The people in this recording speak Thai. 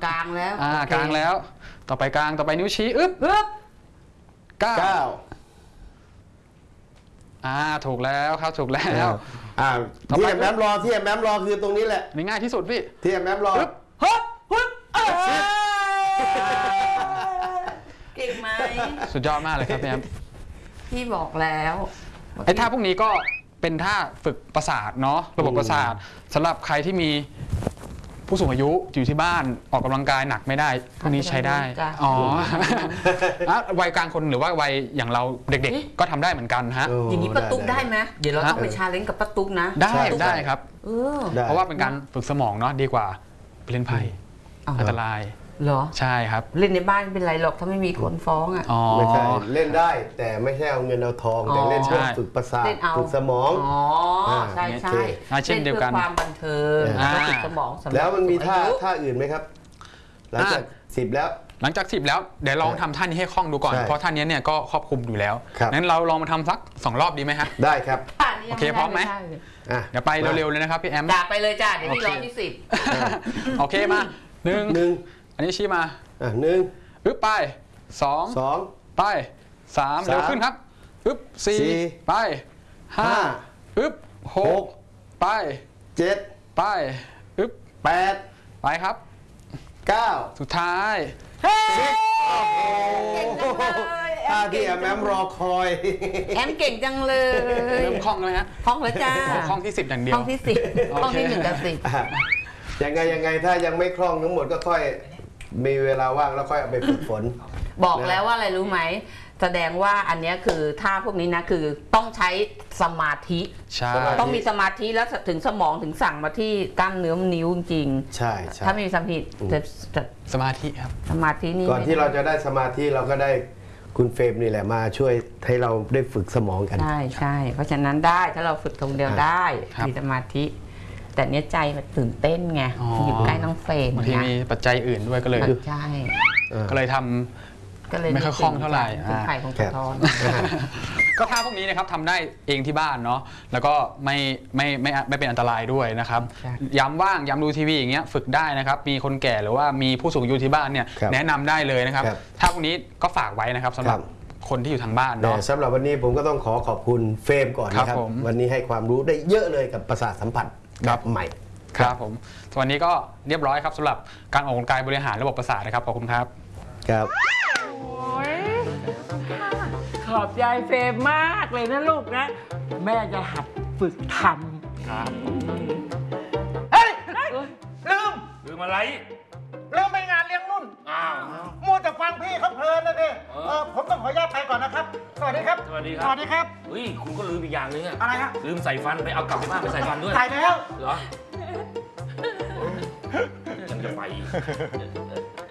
กลางแล้วกลางแล้วต่อไปกลางต่อไปนิ้วชี้อึ๊บ9ถูกแล้วครับถูกแล้วที่แอมรอคือตรงนี้แหละง่ายที่สุดพี่ที่แอมรอเก่งไหมสุดยอดมากเลยครับพี่แอมพี่บอกแล้วไอ้ท่าพวกนี้ก็เป็นท่าฝึกประสาทเนาะระบบประสาทสำหรับใครที่มีผู้สูงอายุอยู่ที่บ้านออกกำลังกายหนักไม่ได้พวกนี้ใช้ได้วัยกลางคนหรือว่าวัยอย่างเราเด็กๆก็ทำได้เหมือนกันฮะอย่างนี้ป้าตุ๊กได้ไหมเดี๋ยวเราต้องไปชาเลนจ์กับป้าตุ๊กนะได้ครับเพราะว่าเป็นการฝึกสมองเนาะดีกว่าเล่นไพ่อันตรายเหรอใช่ครับเล่นในบ้านเป็นไรหรอกถ้าไม่มีคนฟ้องไม่ใช่เล่นได้แต่ไม่ใช่เอาเงินเอาทองแต่เล่นเพื่อฝึกประสาทฝึกสมองใช่ใช่เช่นเดียวกันความบันเทิงฝึกสมองแล้วมันมีท่าอื่นไหมครับหลังจาก10แล้วเดี๋ยวลองทำท่านี้ให้คล่องดูก่อนเพราะท่านี้เนี่ยก็ครอบคลุมอยู่แล้วงั้นเราลองมาทำสัก2 รอบดีไหมฮะได้ครับโอเคพร้อมไหมเดี๋ยวไปเร็วๆเลยนะครับพี่แอมจ่าไปเลยจ้าเดี๋ยวพี่รอที่ 10โอเคมา1อันนี้ชี้มาอึ๊บไป2ไป3เร็วขึ้นครับอึ๊บ4ไป5อึ๊บ6ไป 7 ไปอึ๊บ 8 ไปครับ 9 สุดท้ายที่แอมรอคอยแอมเก่งจังเลยเริ่มคล่องแล้วฮะคล่องแล้วจ้าคล่องที่10อย่างเดียวคล่องที่10คล่องที่1กับ10 ยังไงถ้ายังไม่คล่องทั้งหมดก็ค่อยมีเวลาว่างแล้วค่อยเอาไปฝึกฝนบอกแล้วว่าอะไรรู้ไหมแสดงว่าอันนี้คือท่าพวกนี้นะคือต้องใช้สมาธิต้องมีสมาธิแล้วถึงสมองถึงสั่งมาที่กล้ามเนื้อนิ้วจริงใช่ถ้าไม่มีสมาธิสมาธิครับสมาธินี่ก่อนที่เราจะได้สมาธิเราก็ได้คุณเฟรมนี่แหละมาช่วยให้เราได้ฝึกสมองกันใช่เพราะฉะนั้นได้ถ้าเราฝึกตรงเดียวได้มีสมาธิแต่เนี้ยใจมันตื่นเต้นไงอยู่ใกล้น้องเฟรมบางทีมีปัจจัยอื่นด้วยก็เลยทำไม่ค่อยคล่องเท่าไหร่ไข่ของกระท้อนก็ท่าพวกนี้นะครับทำได้เองที่บ้านเนาะแล้วก็ไม่เป็นอันตรายด้วยนะครับย้ำว่างย้ำดูทีวีอย่างเงี้ยฝึกได้นะครับมีคนแก่หรือว่ามีผู้สูงอายุที่บ้านเนี่ยแนะนำได้เลยนะครับท่าพวกนี้ก็ฝากไว้นะครับสำหรับคนที่อยู่ทางบ้านเนาะสำหรับวันนี้ผมก็ต้องขอบคุณเฟรมก่อนนะครับวันนี้ให้ความรู้ได้เยอะเลยกับประสาทสัมผัสแบบใหม่ครับผมวันนี้ก็เรียบร้อยครับสำหรับการออกกำลังกายบริหารระบบประสาทนะครับขอบคุณครับครับขอบใจเฟรมมากเลยนะลูกนะแม่จะหัดฝึกทำครับเฮ้ยลืมอะไรลืมไปงานเลี้ยงรุ่นมัวแต่ฟังพี่เขาเพลินนะดิผมต้องขออนุญาตไปก่อนนะครับสวัสดีครับสวัสดีครับเฮ้ยคุณก็ลืมอีกอย่างนึงอะไรฮะลืมใส่ฟันไปเอากลับไปบ้านไปใส่ฟันด้วยใส่แล้วเหรอยังจะไป